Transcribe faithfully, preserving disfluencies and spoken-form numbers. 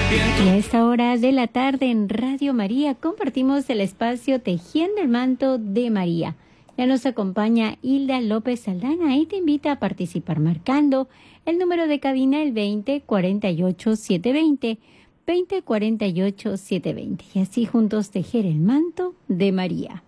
Y a esta hora de la tarde en Radio María compartimos el espacio Tejiendo el Manto de María. Ya nos acompaña Hilda López Aldana y te invita a participar marcando el número de cabina el veinte cuarenta y ocho setecientos veinte, veinte cuarenta y ocho setecientos veinte. Y así juntos tejer el manto de María.